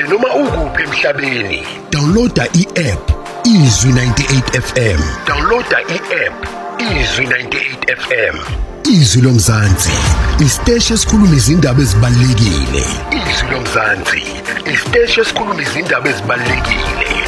noma ukuphi emhlabeni. Downloada i-app Izwi 98 FM. Downloada i-app Izwi 98 FM. Izwi lomzansi, isiteshi esikhuluma izindaba ezibalulekile. Izwi lomzansi, isiteshi esikhuluma izindaba ezibalulekile.